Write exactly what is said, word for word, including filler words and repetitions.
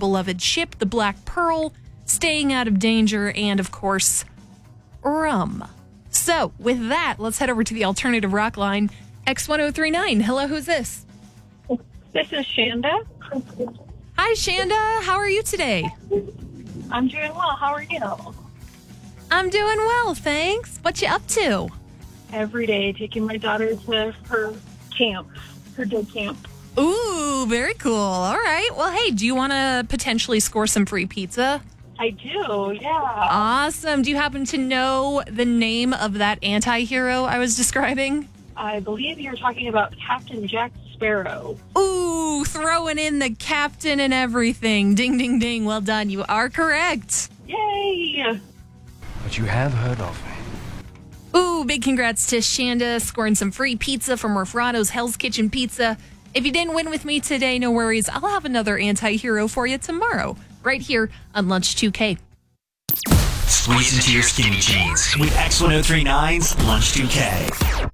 beloved ship, the Black Pearl, staying out of danger, and of course, rum. So, with that, let's head over to the alternative rock line. X one oh three nine. Hello, who's this? This is Shanda. Hi, Shanda. How are you today? I'm doing well. How are you? I'm doing well, thanks. What you up to? Every day, taking my daughter to her camp, her day camp. Ooh, very cool. All right. Well, hey, do you want to potentially score some free pizza? I do, yeah. Awesome. Do you happen to know the name of that anti-hero I was describing? I believe you're talking about Captain Jack Sparrow. Ooh, throwing in the captain and everything. Ding, ding, ding. Well done. You are correct. Yay! But you have heard of me. Ooh, big congrats to Shanda scoring some free pizza from Refrano's Hell's Kitchen Pizza. If you didn't win with me today, no worries. I'll have another anti-hero for you tomorrow, right here on Lunch two K. Squeeze into your skinny jeans with X one oh three nine's Lunch two K.